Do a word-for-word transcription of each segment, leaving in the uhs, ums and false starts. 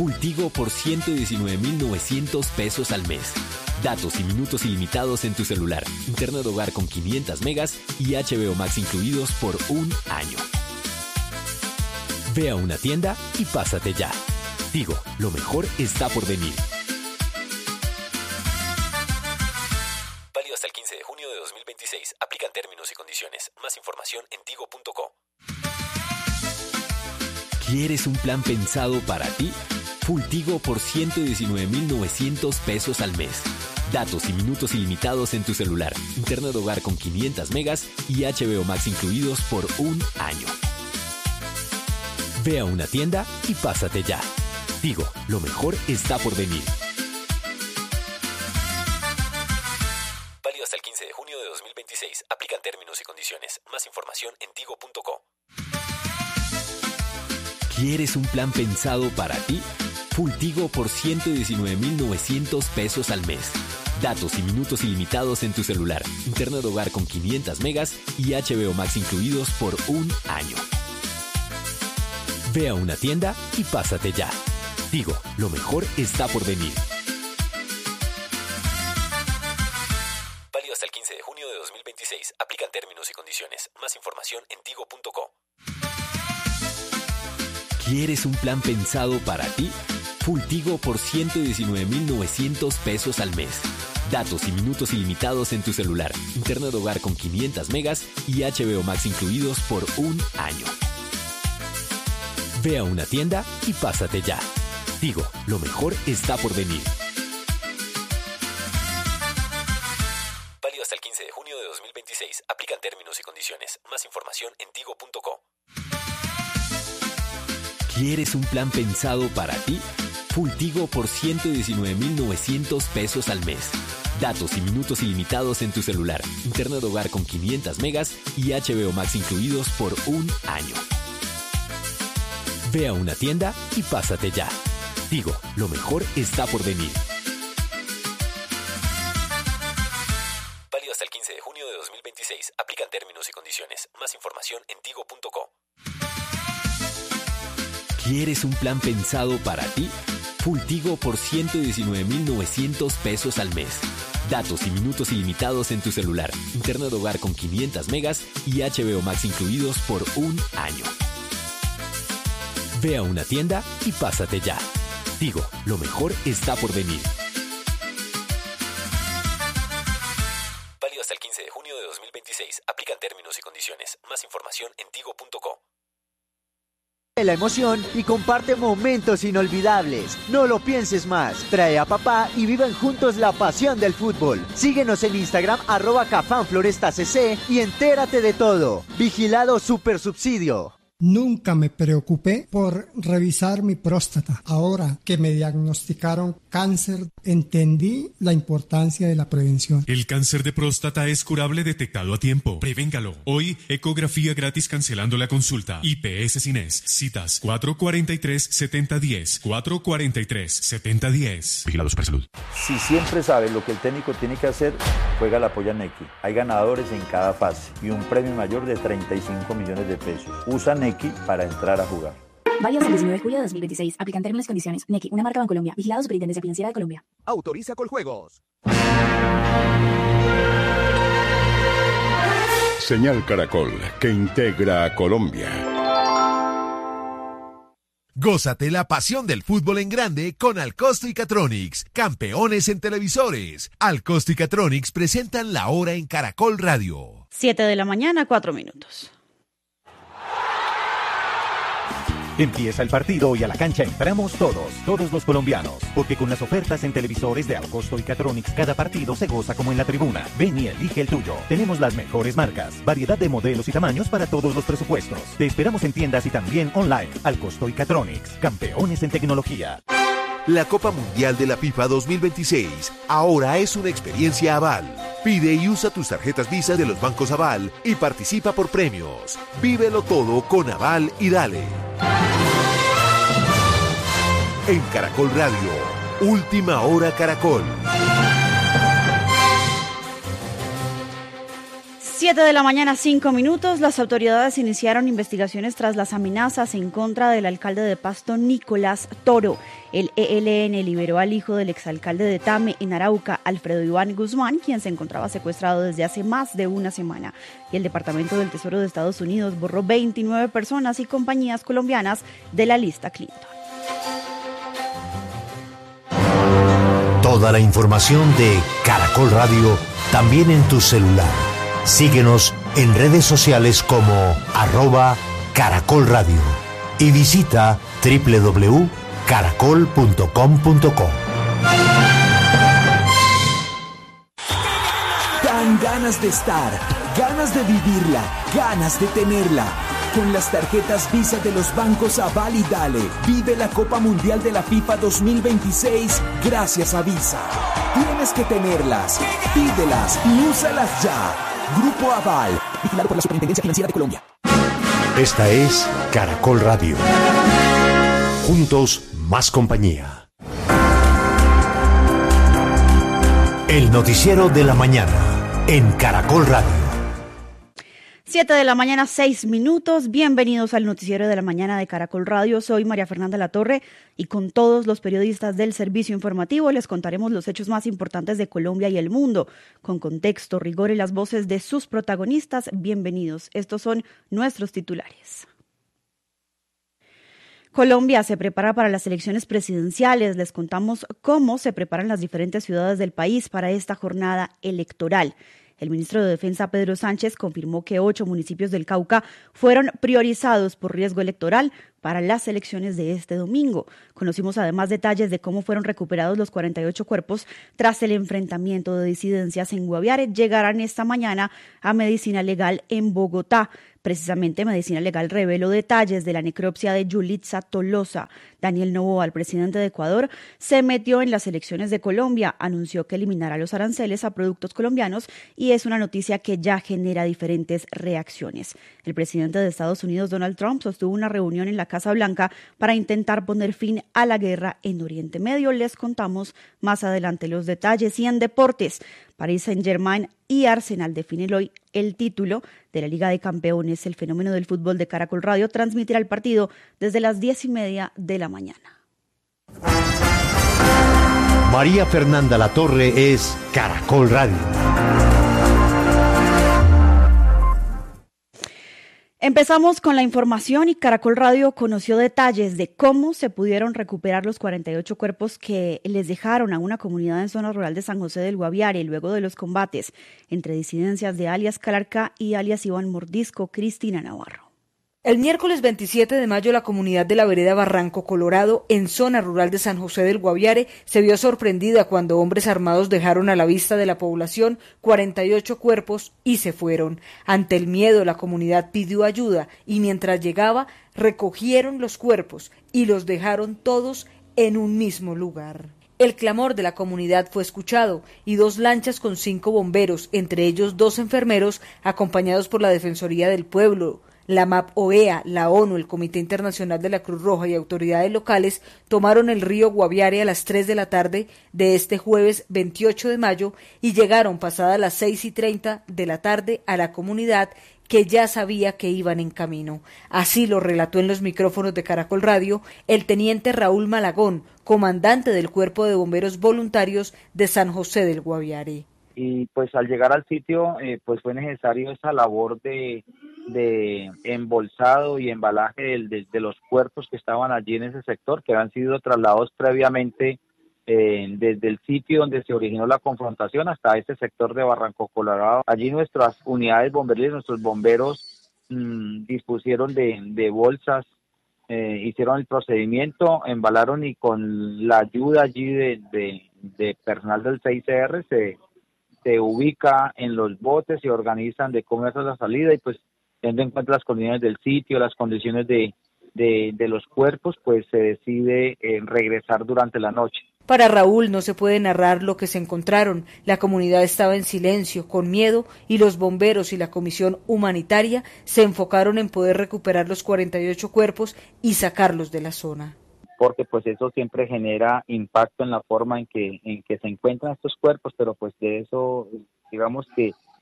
Full Tigo por ciento diecinueve mil novecientos pesos al mes. Datos y minutos ilimitados en tu celular. Internet hogar con quinientos megas y H B O Max incluidos por un año. Ve a una tienda y pásate ya. Tigo, lo mejor está por venir. Válido hasta el quince de junio de dos mil veintiséis. Aplican términos y condiciones. Más información en tigo punto co. ¿Quieres un plan pensado para ti? Full Tigo por ciento diecinueve mil novecientos pesos al mes. Datos y minutos ilimitados en tu celular. Internet hogar con quinientos megas y H B O Max incluidos por un año. Ve a una tienda y pásate ya. Tigo, lo mejor está por venir. Válido hasta el quince de junio de dos mil veintiséis. Aplican términos y condiciones. Más información en tigo punto co. ¿Quieres un plan pensado para ti? Full Tigo por ciento diecinueve mil novecientos pesos al mes. Datos y minutos ilimitados en tu celular. Internet hogar con quinientos megas y H B O Max incluidos por un año. Ve a una tienda y pásate ya. Tigo, lo mejor está por venir. Válido hasta el quince de junio de dos mil veintiséis. Aplican términos y condiciones. Más información en tigo punto co. ¿Quieres un plan pensado para ti? Full Tigo por ciento diecinueve mil novecientos pesos al mes. Datos y minutos ilimitados en tu celular. Internet hogar con quinientos megas y H B O Max incluidos por un año. Ve a una tienda y pásate ya. Tigo, lo mejor está por venir. Válido hasta el quince de junio de dos mil veintiséis. Aplican términos y condiciones. Más información en tigo punto co. ¿Quieres un plan pensado para ti? Full Tigo por ciento diecinueve mil novecientos pesos al mes. Datos y minutos ilimitados en tu celular. Internet hogar con quinientos megas y H B O Max incluidos por un año. Ve a una tienda y pásate ya. Tigo, lo mejor está por venir. Válido hasta el quince de junio de dos mil veintiséis. Aplican términos y condiciones. Más información en tigo punto co. ¿Quieres un plan pensado para ti? Full Tigo por ciento diecinueve mil novecientos pesos al mes. Datos y minutos ilimitados en tu celular. Internet hogar con quinientos megas y H B O Max incluidos por un año. Ve a una tienda y pásate ya. Tigo, lo mejor está por venir. Válido hasta el quince de junio de dos mil veintiséis. Aplican términos y condiciones. Más información en tigo punto co. La emoción y comparte momentos inolvidables. No lo pienses más. Trae a papá y vivan juntos la pasión del fútbol. Síguenos en Instagram, arroba cafanflorestasc y entérate de todo. Vigilado Supersubsidio. Nunca me preocupé por revisar mi próstata. Ahora que me diagnosticaron cáncer, entendí la importancia de la prevención. El cáncer de próstata es curable detectado a tiempo. Prevéngalo. Hoy, ecografía gratis cancelando la consulta. I P S Cines. Citas cuatro cuatro tres, siete cero uno cero. cuatro cuatro tres, siete cero uno cero. Vigilado Supersalud. Si siempre sabes lo que el técnico tiene que hacer, juega la polla Nequi. Hay ganadores en cada fase y un premio mayor de treinta y cinco millones de pesos. Usa Nequi para entrar a jugar. Válido hasta el diecinueve de julio de dos mil veintiséis. Aplican términos y condiciones. Nequi, una marca Bancolombia. Vigilado Superintendencia Financiera de Colombia. Autoriza Coljuegos. Señal Caracol, que integra a Colombia. Gózate la pasión del fútbol en grande con Alcosto y Catronics, campeones en televisores. Alcosto y Catronics presentan La Hora en Caracol Radio. siete de la mañana, cuatro minutos. Empieza el partido y a la cancha entramos todos, todos los colombianos, porque con las ofertas en televisores de Alcosto y Catronics cada partido se goza como en la tribuna. Ven y elige el tuyo. Tenemos las mejores marcas, variedad de modelos y tamaños para todos los presupuestos. Te esperamos en tiendas y también online. Alcosto y Catronics, campeones en tecnología. La Copa Mundial de la FIFA dos mil veintiséis ahora es una experiencia Aval. Pide y usa tus tarjetas Visa de los bancos Aval y participa por premios. Vívelo todo con Aval y dale. En Caracol Radio, Última Hora Caracol. Siete de la mañana, cinco minutos. Las autoridades iniciaron investigaciones tras las amenazas en contra del alcalde de Pasto, Nicolás Toro. El E L N liberó al hijo del exalcalde de Tame, en Arauca, Alfredo Iván Guzmán, quien se encontraba secuestrado desde hace más de una semana. Y el Departamento del Tesoro de Estados Unidos borró veintinueve personas y compañías colombianas de la lista Clinton. Toda la información de Caracol Radio también en tu celular. Síguenos en redes sociales como arroba Caracol Radio y visita doble u doble u doble u punto caracol punto com punto co. Dan ganas de estar, ganas de vivirla, ganas de tenerla. Con las tarjetas Visa de los bancos Aval y Dale, vive la Copa Mundial de la FIFA dos mil veintiséis gracias a Visa. Tienes que tenerlas, pídelas y úsalas ya. Grupo Aval, vigilado por la Superintendencia Financiera de Colombia. Esta es Caracol Radio. Juntos, más compañía. El noticiero de la mañana en Caracol Radio. Siete de la mañana, seis minutos. Bienvenidos al noticiero de la mañana de Caracol Radio. Soy María Fernanda Latorre y con todos los periodistas del servicio informativo les contaremos los hechos más importantes de Colombia y el mundo, con contexto, rigor y las voces de sus protagonistas. Bienvenidos. Estos son nuestros titulares. Colombia se prepara para las elecciones presidenciales. Les contamos cómo se preparan las diferentes ciudades del país para esta jornada electoral. El ministro de Defensa, Pedro Sánchez, confirmó que ocho municipios del Cauca fueron priorizados por riesgo electoral para las elecciones de este domingo. Conocimos además detalles de cómo fueron recuperados los cuarenta y ocho cuerpos tras el enfrentamiento de disidencias en Guaviare. Llegarán esta mañana a Medicina Legal en Bogotá. Precisamente, Medicina Legal reveló detalles de la necropsia de Yulitza Tolosa. Daniel Noboa, el presidente de Ecuador, se metió en las elecciones de Colombia, anunció que eliminará los aranceles a productos colombianos y es una noticia que ya genera diferentes reacciones. El presidente de Estados Unidos, Donald Trump, sostuvo una reunión en la Casa Blanca para intentar poner fin a la guerra en Oriente Medio. Les contamos más adelante los detalles. Y en deportes, Paris Saint-Germain y Arsenal definen hoy el título de la Liga de Campeones. El fenómeno del fútbol de Caracol Radio transmitirá el partido desde las diez y media de la mañana. María Fernanda Latorre es Caracol Radio. Empezamos con la información y Caracol Radio conoció detalles de cómo se pudieron recuperar los cuarenta y ocho cuerpos que les dejaron a una comunidad en zona rural de San José del Guaviare luego de los combates entre disidencias de alias Calarcá y alias Iván Mordisco. Cristina Navarro. El miércoles veintisiete de mayo, la comunidad de la vereda Barranco Colorado, en zona rural de San José del Guaviare, se vio sorprendida cuando hombres armados dejaron a la vista de la población cuarenta y ocho cuerpos y se fueron. Ante el miedo, la comunidad pidió ayuda y mientras llegaba, recogieron los cuerpos y los dejaron todos en un mismo lugar. El clamor de la comunidad fue escuchado y dos lanchas con cinco bomberos, entre ellos dos enfermeros, acompañados por la Defensoría del Pueblo, la M A P O E A, la ONU, el Comité Internacional de la Cruz Roja y autoridades locales tomaron el río Guaviare a las tres de la tarde de este jueves veintiocho de mayo y llegaron pasadas las seis y treinta de la tarde a la comunidad que ya sabía que iban en camino. Así lo relató en los micrófonos de Caracol Radio el teniente Raúl Malagón, comandante del Cuerpo de Bomberos Voluntarios de San José del Guaviare. Y pues al llegar al sitio eh, pues fue necesario esa labor de, de embolsado y embalaje de, de, de los cuerpos que estaban allí en ese sector, que habían sido trasladados previamente eh, desde el sitio donde se originó la confrontación hasta ese sector de Barranco Colorado. Allí nuestras unidades bomberiles, nuestros bomberos mmm, dispusieron de, de bolsas, eh, hicieron el procedimiento, embalaron y con la ayuda allí de, de, de personal del C I C R se se ubica en los botes, se organizan de cómo hacer la salida y pues teniendo en cuenta las condiciones del sitio, las condiciones de, de, de los cuerpos, pues se decide eh, regresar durante la noche. Para Raúl no se puede narrar lo que se encontraron. La comunidad estaba en silencio, con miedo, y los bomberos y la comisión humanitaria se enfocaron en poder recuperar los cuarenta y ocho cuerpos y sacarlos de la zona. Porque pues eso siempre genera impacto en la forma en que en que se encuentran estos cuerpos, pero pues de eso, digamos que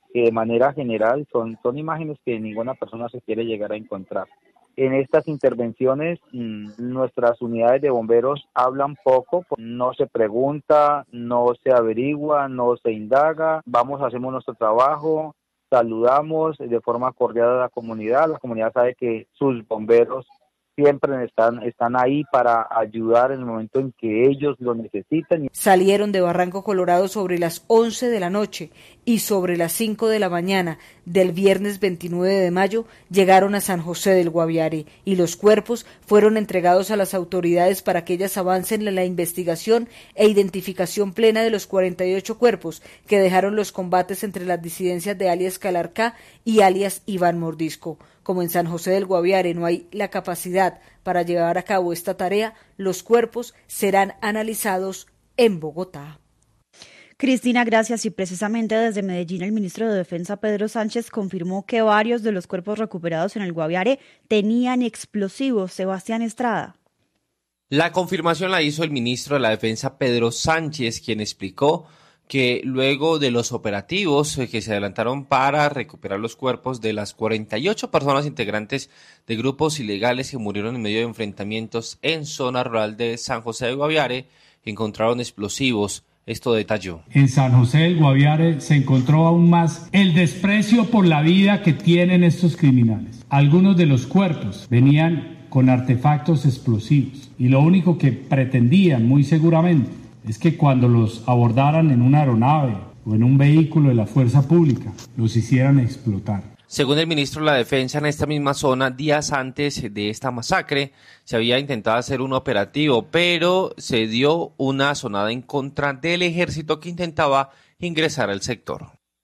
que de manera general son, son imágenes que ninguna persona se quiere llegar a encontrar. En estas intervenciones, mmm, nuestras unidades de bomberos hablan poco, no se pregunta, no se averigua, no se indaga, vamos, hacemos nuestro trabajo, saludamos de forma cordial a la comunidad, la comunidad sabe que sus bomberos siempre están, están ahí para ayudar en el momento en que ellos lo necesitan. Salieron de Barranco Colorado sobre las once de la noche y sobre las cinco de la mañana del viernes veintinueve de mayo llegaron a San José del Guaviare y los cuerpos fueron entregados a las autoridades para que ellas avancen en la investigación e identificación plena de los cuarenta y ocho cuerpos que dejaron los combates entre las disidencias de alias Calarcá y alias Iván Mordisco. Como en San José del Guaviare no hay la capacidad para llevar a cabo esta tarea, los cuerpos serán analizados en Bogotá. Cristina, gracias. Y precisamente desde Medellín, el ministro de Defensa, Pedro Sánchez, confirmó que varios de los cuerpos recuperados en el Guaviare tenían explosivos. Sebastián Estrada. La confirmación la hizo el ministro de la Defensa, Pedro Sánchez, quien explicó que luego de los operativos que se adelantaron para recuperar los cuerpos de las cuarenta y ocho personas integrantes de grupos ilegales que murieron en medio de enfrentamientos en zona rural de San José del Guaviare, encontraron explosivos. Esto detalló. En San José del Guaviare se encontró aún más el desprecio por la vida que tienen estos criminales. Algunos de los cuerpos venían con artefactos explosivos y lo único que pretendían muy seguramente es que cuando los abordaran en una aeronave o en un vehículo de la fuerza pública, los hicieran explotar. Según el ministro de la Defensa, en esta misma zona, días antes de esta masacre, se había intentado hacer un operativo, pero se dio una sonada en contra del ejército que intentaba ingresar al sector.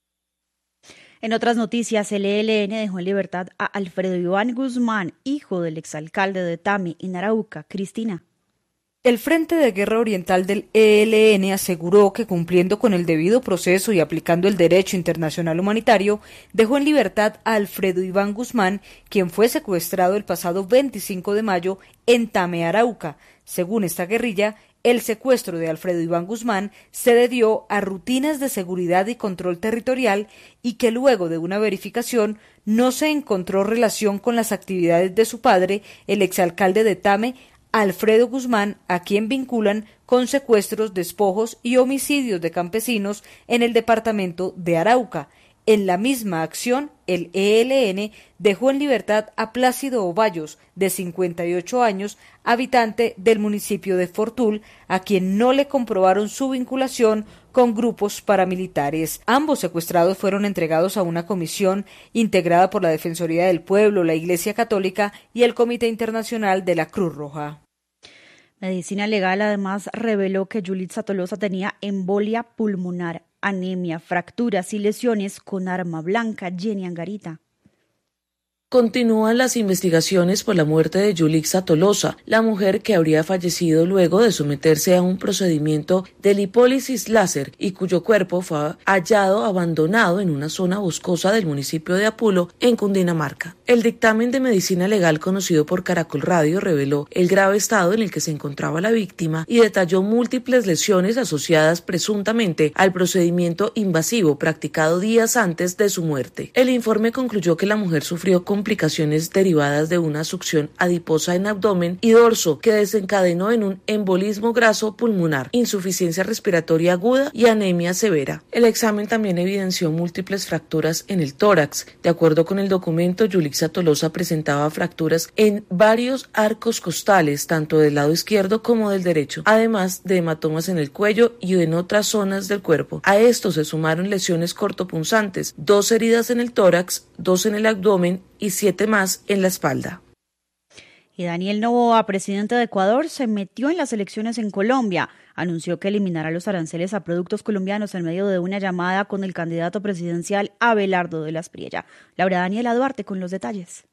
En otras noticias, el E L N dejó en libertad a Alfredo Iván Guzmán, hijo del exalcalde de Tame, en Arauca. Cristina. El Frente de Guerra Oriental del E L N aseguró que cumpliendo con el debido proceso y aplicando el derecho internacional humanitario, dejó en libertad a Alfredo Iván Guzmán, quien fue secuestrado el pasado veinticinco de mayo en Tame, Arauca. Según esta guerrilla, el secuestro de Alfredo Iván Guzmán se debió a rutinas de seguridad y control territorial y que luego de una verificación no se encontró relación con las actividades de su padre, el exalcalde de Tame, Alfredo Guzmán, a quien vinculan con secuestros, despojos y homicidios de campesinos en el departamento de Arauca. En la misma acción, el E L N dejó en libertad a Plácido Ovallos, de cincuenta y ocho años, habitante del municipio de Fortul, a quien no le comprobaron su vinculación con grupos paramilitares. Ambos secuestrados fueron entregados a una comisión integrada por la Defensoría del Pueblo, la Iglesia Católica y el Comité Internacional de la Cruz Roja. Medicina Legal además reveló que Yulitza Tolosa tenía embolia pulmonar, anemia, fracturas y lesiones con arma blanca. Jenny Angarita. Continúan las investigaciones por la muerte de Yulitza Tolosa, la mujer que habría fallecido luego de someterse a un procedimiento de lipólisis láser y cuyo cuerpo fue hallado abandonado en una zona boscosa del municipio de Apulo, en Cundinamarca. El dictamen de medicina legal conocido por Caracol Radio reveló el grave estado en el que se encontraba la víctima y detalló múltiples lesiones asociadas presuntamente al procedimiento invasivo practicado días antes de su muerte. El informe concluyó que la mujer sufrió complicaciones derivadas de una succión adiposa en abdomen y dorso que desencadenó en un embolismo graso pulmonar, insuficiencia respiratoria aguda y anemia severa. El examen también evidenció múltiples fracturas en el tórax. De acuerdo con el documento, Yulitza Tolosa presentaba fracturas en varios arcos costales, tanto del lado izquierdo como del derecho, además de hematomas en el cuello y en otras zonas del cuerpo. A esto se sumaron lesiones cortopunzantes, dos heridas en el tórax, dos en el abdomen y siete más en la espalda. Y Daniel Noboa, presidente de Ecuador, se metió en las elecciones en Colombia. Anunció que eliminará los aranceles a productos colombianos en medio de una llamada con el candidato presidencial Abelardo de la Espriella. Laura Daniela Duarte con los detalles.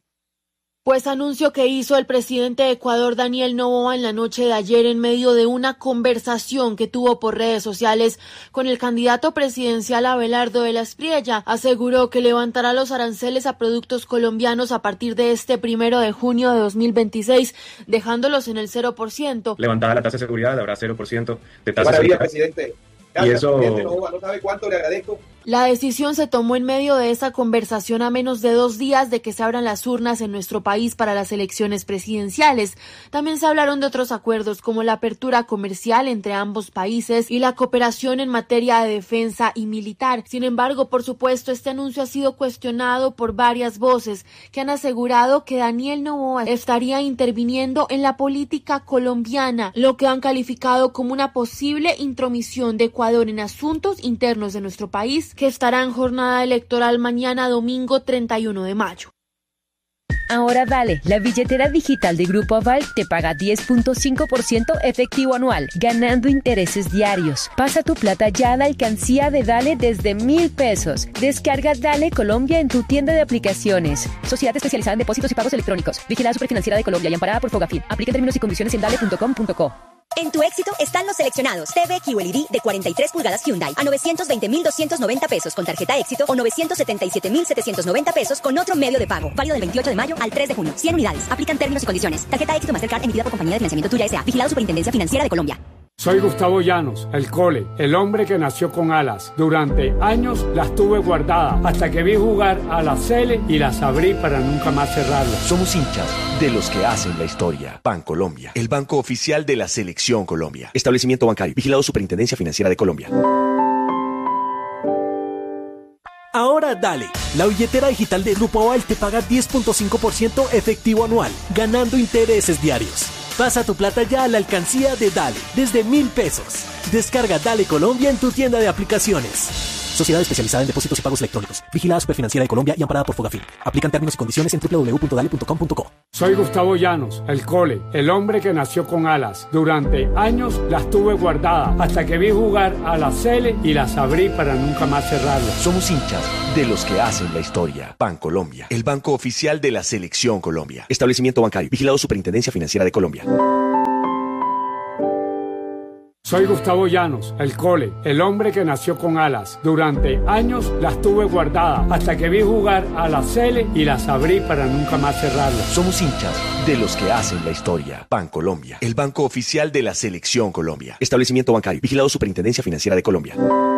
Pues anuncio que hizo el presidente de Ecuador, Daniel Noboa, en la noche de ayer en medio de una conversación que tuvo por redes sociales con el candidato presidencial Abelardo de la Espriella. Aseguró que levantará los aranceles a productos colombianos a partir de este primero de junio de dos mil veintiséis, dejándolos en el cero por ciento. Levantada la tasa de seguridad, habrá cero por ciento de tasa Maravilla, de seguridad. Presidente. Gracias, y eso... presidente Noboa, no sabe cuánto le agradezco La decisión se tomó en medio de esa conversación a menos de dos días de que se abran las urnas en nuestro país para las elecciones presidenciales. También se hablaron de otros acuerdos como la apertura comercial entre ambos países y la cooperación en materia de defensa y militar. Sin embargo, por supuesto, este anuncio ha sido cuestionado por varias voces que han asegurado que Daniel Noboa estaría interviniendo en la política colombiana, lo que han calificado como una posible intromisión de Ecuador en asuntos internos de nuestro país, que estará en jornada electoral mañana domingo treinta y uno de mayo. Ahora Dale, la billetera digital de Grupo Aval te paga diez punto cinco por ciento efectivo anual, ganando intereses diarios. Pasa tu plata ya a la alcancía de Dale desde mil pesos. Descarga Dale Colombia en tu tienda de aplicaciones. Sociedad especializada en depósitos y pagos electrónicos. Vigilada Superfinanciera de Colombia y amparada por Fogafín. Aplica términos y condiciones en dale punto com punto co. En tu éxito están los seleccionados. T V Q L E D de cuarenta y tres pulgadas Hyundai a novecientos veinte mil doscientos noventa pesos con tarjeta éxito o novecientos setenta y siete mil setecientos noventa pesos con otro medio de pago. Válido del veintiocho de mayo al tres de junio. cien unidades. Aplican términos y condiciones. Tarjeta éxito Mastercard emitida por Compañía de Financiamiento Tuya S A. Vigilado Superintendencia Financiera de Colombia. Soy Gustavo Llanos, el Cole, el hombre que nació con alas. Durante años las tuve guardadas hasta que vi jugar a la Cele y las abrí para nunca más cerrarlas. Somos hinchas de los que hacen la historia. Bancolombia, el banco oficial de la Selección Colombia. Establecimiento bancario, vigilado Superintendencia Financiera de Colombia. Ahora Dale, la billetera digital de Grupo Aval te paga diez punto cinco por ciento efectivo anual, ganando intereses diarios. Pasa tu plata ya a la alcancía de Dale, desde mil pesos. Descarga Dale Colombia en tu tienda de aplicaciones. Sociedad especializada en depósitos y pagos electrónicos. Vigilada Superfinanciera de Colombia y amparada por Fogafín. Aplican términos y condiciones en doble u doble u doble u punto dale punto com punto co. Soy Gustavo Llanos, el Cole, el hombre que nació con alas. Durante años las tuve guardadas hasta que vi jugar a la Cele y las abrí para nunca más cerrarlas. Somos hinchas de los que hacen la historia. Bancolombia, el banco oficial de la Selección Colombia. Establecimiento bancario, vigilado Superintendencia Financiera de Colombia. Soy Gustavo Llanos, el Cole, el hombre que nació con alas. Durante años las tuve guardadas hasta que vi jugar a la Cele y las abrí para nunca más cerrarlas. Somos hinchas de los que hacen la historia. Bancolombia, el banco oficial de la Selección Colombia. Establecimiento bancario, vigilado Superintendencia Financiera de Colombia.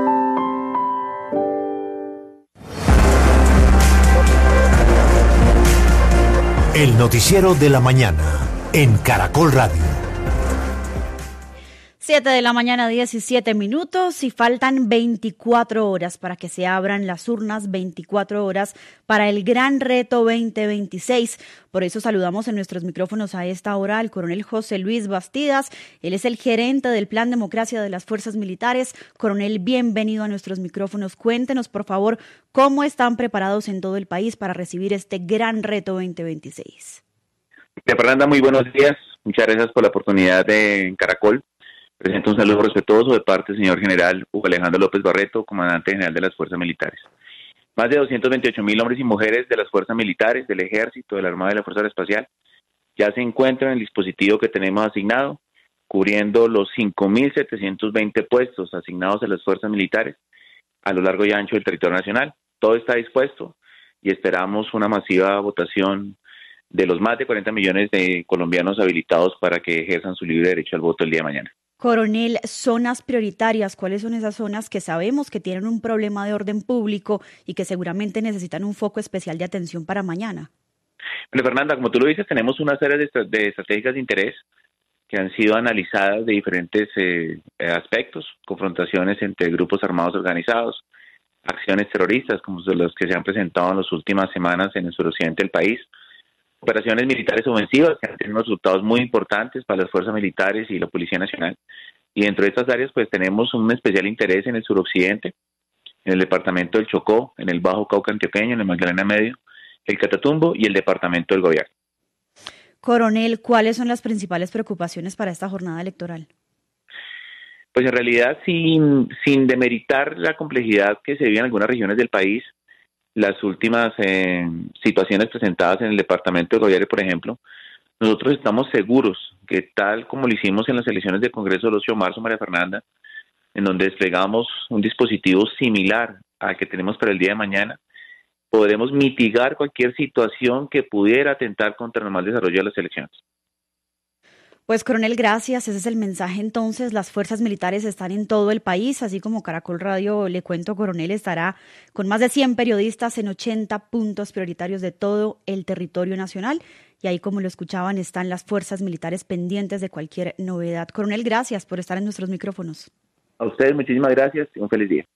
El noticiero de la mañana en Caracol Radio. siete de la mañana, diecisiete minutos, y faltan veinticuatro horas para que se abran las urnas, veinticuatro horas para el Gran Reto veinte veintiséis. Por eso saludamos en nuestros micrófonos a esta hora al coronel José Luis Bastidas. Él es el gerente del Plan Democracia de las Fuerzas Militares. Coronel, bienvenido a nuestros micrófonos. Cuéntenos, por favor, cómo están preparados en todo el país para recibir este Gran Reto veinte veintiséis. Fernanda, muy buenos días. Muchas gracias por la oportunidad de Caracol. Presento un saludo respetuoso de parte del señor general Hugo Alejandro López Barreto, comandante general de las Fuerzas Militares. Más de doscientos veintiocho mil hombres y mujeres de las Fuerzas Militares, del Ejército, de la Armada y de la Fuerza Aeroespacial ya se encuentran en el dispositivo que tenemos asignado, cubriendo los cinco mil setecientos veinte puestos asignados a las Fuerzas Militares a lo largo y ancho del territorio nacional. Todo está dispuesto y esperamos una masiva votación de los más de cuarenta millones de colombianos habilitados para que ejerzan su libre derecho al voto el día de mañana. Coronel, zonas prioritarias, ¿cuáles son esas zonas que sabemos que tienen un problema de orden público y que seguramente necesitan un foco especial de atención para mañana? Bueno, Fernanda, como tú lo dices, tenemos una serie de, est- de estrategias de interés que han sido analizadas de diferentes eh, aspectos, confrontaciones entre grupos armados organizados, acciones terroristas como las que se han presentado en las últimas semanas en el suroccidente del país, operaciones militares ofensivas que han tenido resultados muy importantes para las fuerzas militares y la Policía Nacional. Y dentro de estas áreas pues tenemos un especial interés en el suroccidente, en el departamento del Chocó, en el Bajo Cauca Antioqueño, en el Magdalena Medio, el Catatumbo y el departamento del Gobierno. Coronel, ¿cuáles son las principales preocupaciones para esta jornada electoral? Pues en realidad, sin, sin demeritar la complejidad que se vive en algunas regiones del país, las últimas eh, situaciones presentadas en el departamento de Gobierno, por ejemplo, nosotros estamos seguros que tal como lo hicimos en las elecciones del Congreso del ocho de marzo, María Fernanda, en donde desplegamos un dispositivo similar al que tenemos para el día de mañana, podremos mitigar cualquier situación que pudiera atentar contra el normal desarrollo de las elecciones. Pues, coronel, gracias. Ese es el mensaje entonces. Las fuerzas militares están en todo el país, así como Caracol Radio, le cuento, coronel, estará con más de cien periodistas en ochenta puntos prioritarios de todo el territorio nacional. Y ahí, como lo escuchaban, están las fuerzas militares pendientes de cualquier novedad. Coronel, gracias por estar en nuestros micrófonos. A ustedes muchísimas gracias y un feliz día.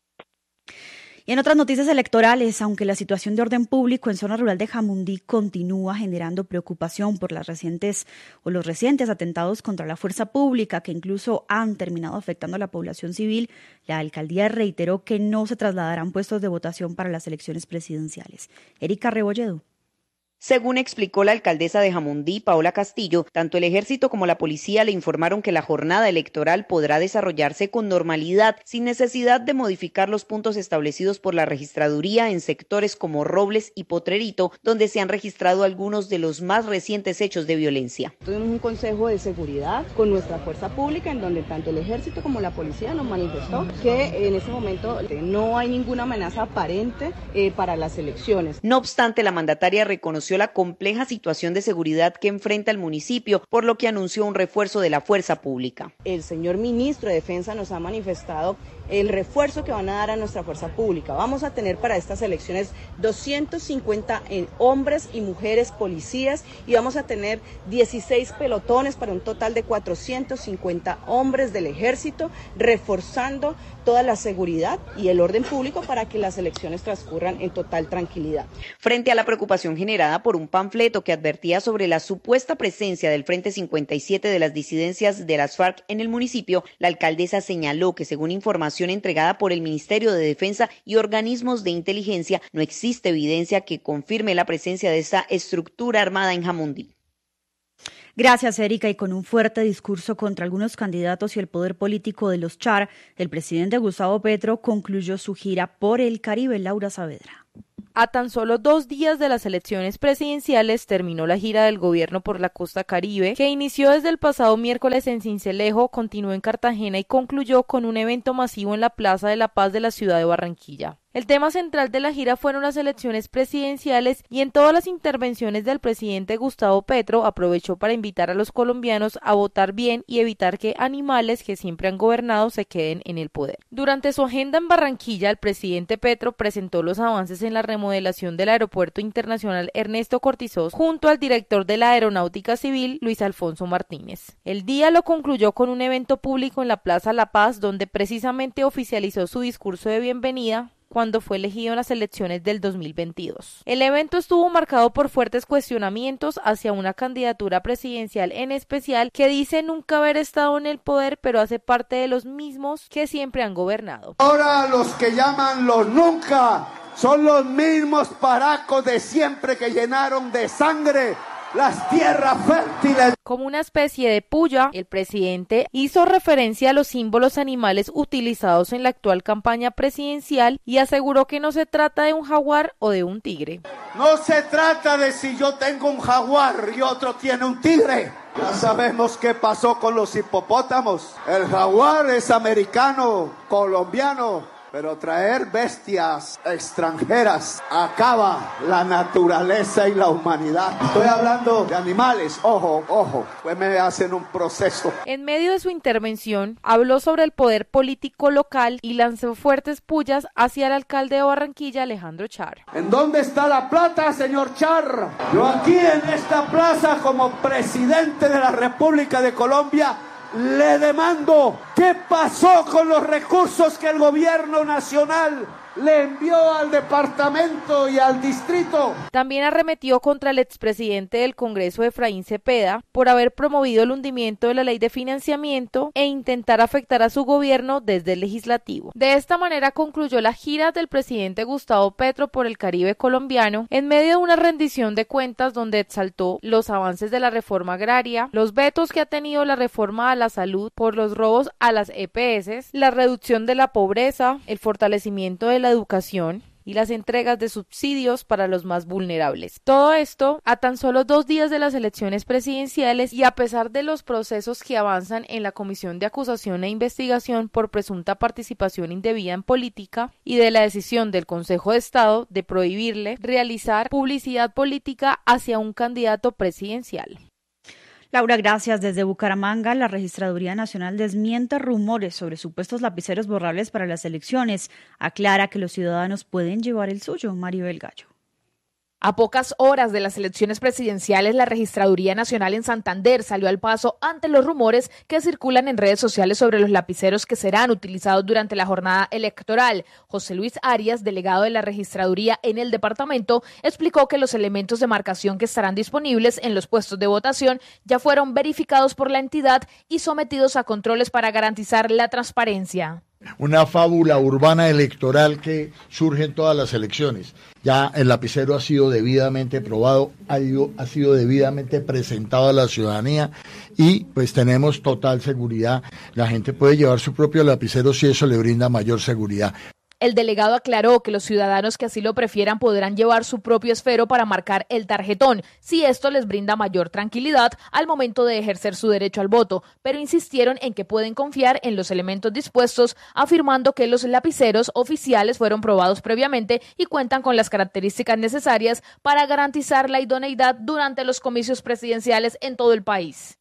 Y en otras noticias electorales, aunque la situación de orden público en zona rural de Jamundí continúa generando preocupación por las recientes o los recientes atentados contra la fuerza pública que incluso han terminado afectando a la población civil, la alcaldía reiteró que no se trasladarán puestos de votación para las elecciones presidenciales. Erika Rebolledo. Según explicó la alcaldesa de Jamundí, Paola Castillo, tanto el ejército como la policía le informaron que la jornada electoral podrá desarrollarse con normalidad, sin necesidad de modificar los puntos establecidos por la registraduría en sectores como Robles y Potrerito, donde se han registrado algunos de los más recientes hechos de violencia. Tuvimos un consejo de seguridad con nuestra fuerza pública, en donde tanto el ejército como la policía nos manifestó que en este momento no hay ninguna amenaza aparente eh, para las elecciones. No obstante, la mandataria reconoció la compleja situación de seguridad que enfrenta el municipio, por lo que anunció un refuerzo de la fuerza pública. El señor ministro de Defensa nos ha manifestado el refuerzo que van a dar a nuestra fuerza pública. Vamos a tener para estas elecciones doscientos cincuenta hombres y mujeres policías y vamos a tener dieciséis pelotones para un total de cuatrocientos cincuenta hombres del ejército, reforzando toda la seguridad y el orden público para que las elecciones transcurran en total tranquilidad. Frente a la preocupación generada por un panfleto que advertía sobre la supuesta presencia del Frente cincuenta y siete de las disidencias de las FARC en el municipio, la alcaldesa señaló que según información entregada por el Ministerio de Defensa y organismos de inteligencia, no existe evidencia que confirme la presencia de esa estructura armada en Jamundí. Gracias, Erika. Y con un fuerte discurso contra algunos candidatos y el poder político de los Char, el presidente Gustavo Petro concluyó su gira por el Caribe. Laura Saavedra. A tan solo dos días de las elecciones presidenciales terminó la gira del gobierno por la costa Caribe, que inició desde el pasado miércoles en Sincelejo, continuó en Cartagena y concluyó con un evento masivo en la Plaza de la Paz de la ciudad de Barranquilla. El tema central de la gira fueron las elecciones presidenciales y en todas las intervenciones del presidente Gustavo Petro aprovechó para invitar a los colombianos a votar bien y evitar que animales que siempre han gobernado se queden en el poder. Durante su agenda en Barranquilla, el presidente Petro presentó los avances en la remodelación del Aeropuerto Internacional Ernesto Cortizos junto al director de la Aeronáutica Civil, Luis Alfonso Martínez. El día lo concluyó con un evento público en la Plaza La Paz, donde precisamente oficializó su discurso de bienvenida cuando fue elegido en las elecciones del dos mil veintidós. El evento estuvo marcado por fuertes cuestionamientos hacia una candidatura presidencial en especial que dice nunca haber estado en el poder, pero hace parte de los mismos que siempre han gobernado. Ahora los que llaman los nunca son los mismos paracos de siempre que llenaron de sangre las tierras fértiles. Como una especie de puya, el presidente hizo referencia a los símbolos animales utilizados en la actual campaña presidencial y aseguró que no se trata de un jaguar o de un tigre. No se trata de si yo tengo un jaguar y otro tiene un tigre. Ya sabemos qué pasó con los hipopótamos. El jaguar es americano, colombiano. Pero traer bestias extranjeras acaba la naturaleza y la humanidad. Estoy hablando de animales, ojo, ojo, pues me hacen un proceso. En medio de su intervención, habló sobre el poder político local y lanzó fuertes pullas hacia el alcalde de Barranquilla, Alejandro Char. ¿En dónde está la plata, señor Char? Yo aquí en esta plaza, como presidente de la República de Colombia, le demando, ¿qué pasó con los recursos que el gobierno nacional le envió al departamento y al distrito? También arremetió contra el expresidente del Congreso, Efraín Cepeda, por haber promovido el hundimiento de la ley de financiamiento e intentar afectar a su gobierno desde el legislativo. De esta manera concluyó la gira del presidente Gustavo Petro por el Caribe colombiano en medio de una rendición de cuentas donde exaltó los avances de la reforma agraria, los vetos que ha tenido la reforma a la salud por los robos a las E P S, la reducción de la pobreza, el fortalecimiento de la educación y las entregas de subsidios para los más vulnerables. Todo esto a tan solo dos días de las elecciones presidenciales y a pesar de los procesos que avanzan en la Comisión de Acusación e Investigación por presunta participación indebida en política y de la decisión del Consejo de Estado de prohibirle realizar publicidad política hacia un candidato presidencial. Laura, gracias. Desde Bucaramanga, la Registraduría Nacional desmiente rumores sobre supuestos lapiceros borrables para las elecciones. Aclara que los ciudadanos pueden llevar el suyo. Maribel Gallo. A pocas horas de las elecciones presidenciales, la Registraduría Nacional en Santander salió al paso ante los rumores que circulan en redes sociales sobre los lapiceros que serán utilizados durante la jornada electoral. José Luis Arias, delegado de la Registraduría en el departamento, explicó que los elementos de marcación que estarán disponibles en los puestos de votación ya fueron verificados por la entidad y sometidos a controles para garantizar la transparencia. Una fábula urbana electoral que surge en todas las elecciones. Ya el lapicero ha sido debidamente probado, ha, ido, ha sido debidamente presentado a la ciudadanía y pues tenemos total seguridad. La gente puede llevar su propio lapicero si eso le brinda mayor seguridad. El delegado aclaró que los ciudadanos que así lo prefieran podrán llevar su propio esfero para marcar el tarjetón, si esto les brinda mayor tranquilidad al momento de ejercer su derecho al voto, pero insistieron en que pueden confiar en los elementos dispuestos, afirmando que los lapiceros oficiales fueron probados previamente y cuentan con las características necesarias para garantizar la idoneidad durante los comicios presidenciales en todo el país.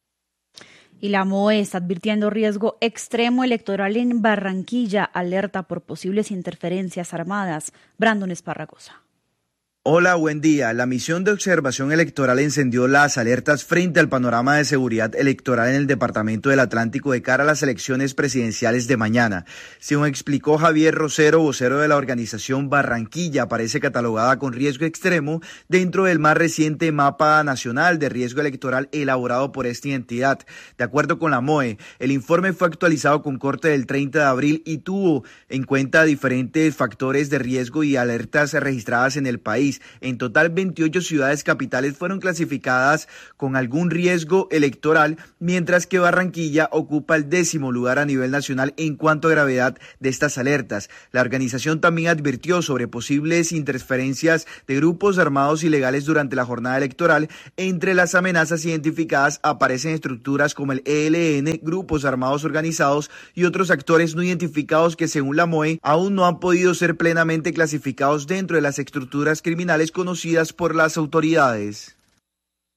Y la M O E está advirtiendo riesgo extremo electoral en Barranquilla, alerta por posibles interferencias armadas. Brandon Esparragosa. Hola, buen día. La misión de observación electoral encendió las alertas frente al panorama de seguridad electoral en el departamento del Atlántico de cara a las elecciones presidenciales de mañana. Según explicó Javier Rosero, vocero de la organización, Barranquilla aparece catalogada con riesgo extremo dentro del más reciente mapa nacional de riesgo electoral elaborado por esta entidad. De acuerdo con la M O E, el informe fue actualizado con corte del treinta de abril y tuvo en cuenta diferentes factores de riesgo y alertas registradas en el país. En total, veintiocho ciudades capitales fueron clasificadas con algún riesgo electoral, mientras que Barranquilla ocupa el décimo lugar a nivel nacional en cuanto a gravedad de estas alertas. La organización también advirtió sobre posibles interferencias de grupos armados ilegales durante la jornada electoral. Entre las amenazas identificadas aparecen estructuras como el E L N, grupos armados organizados y otros actores no identificados que, según la M O E, aún no han podido ser plenamente clasificados dentro de las estructuras criminales conocidas por las autoridades.